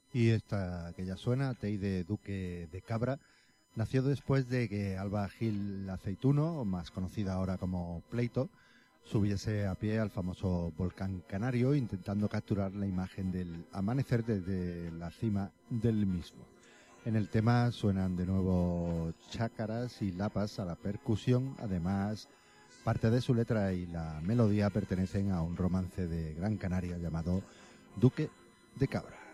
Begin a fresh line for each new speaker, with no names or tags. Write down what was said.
Y esta que ya suena, Tei de Duque de Cabra, nació después de que Alba Gil Aceituno, más conocida ahora como Pleito, subiese a pie al famoso volcán canario intentando capturar la imagen del amanecer desde la cima del mismo. En el tema suenan de nuevo chácaras y lapas a la percusión, además parte de su letra y la melodía pertenecen a un romance de Gran Canaria llamado Duque de Cabra.